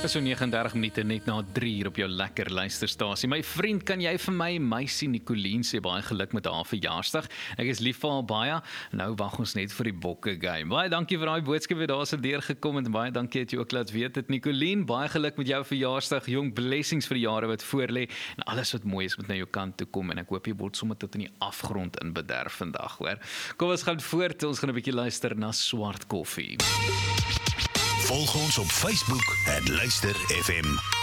So 39 minute net na 3 uur op jou lekker luisterstasie. My vriend, kan jy vir my Meisie Nicolien sê baie geluk met haar verjaarsdag. Ek is lief vir haar baie. Nou wag ons net vir die bokke game. Baie dankie vir daai boodskap wat daar so deurgekom het en baie dankie dat jy ook laat weet het Nicolien. Baie geluk met jou verjaarsdag. Jong, blessings vir die jare wat voorlê en alles wat mooi is moet na jou kant toe kom en ek hoop jy word sommer tot in die afgrond in bederf vandag, hoor. Kom ons gaan voort. Ons gaan 'n bietjie luister na Swart Koffie. Volg ons op Facebook @luister FM.